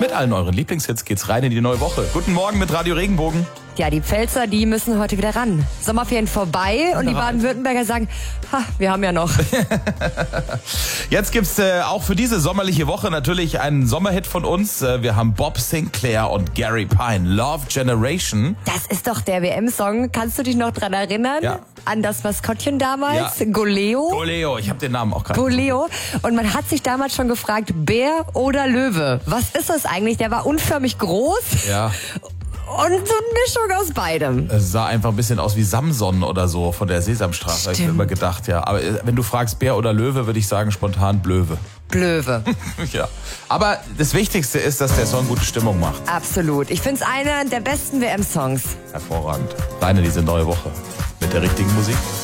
Mit allen euren Lieblingshits geht's rein in die neue Woche. Guten Morgen mit Radio Regenbogen. Ja, die Pfälzer, die müssen heute wieder ran. Sommerferien vorbei und die Baden-Württemberger sagen, wir haben ja noch. Jetzt gibt's auch für diese sommerliche Woche natürlich einen Sommerhit von uns. Wir haben Bob Sinclair und Gary Pine, Love Generation. Das ist doch der WM-Song. Kannst du dich noch dran erinnern? Ja. An das Maskottchen damals? Ja. Goleo. Goleo, ich habe den Namen auch gerade. Goleo. Und man hat sich damals schon gefragt, Bär oder Löwe? Was ist das eigentlich? Der war unförmig groß. Ja. Und so eine Mischung aus beidem. Es sah einfach ein bisschen aus wie Samson oder so von der Sesamstraße. Hab ich mir immer gedacht, ja. Aber wenn du fragst Bär oder Löwe, würde ich sagen spontan Blöwe. Blöwe. Ja. Aber das Wichtigste ist, dass der Song gute Stimmung macht. Absolut. Ich finde es einer der besten WM-Songs. Hervorragend. Deine diese neue Woche mit der richtigen Musik.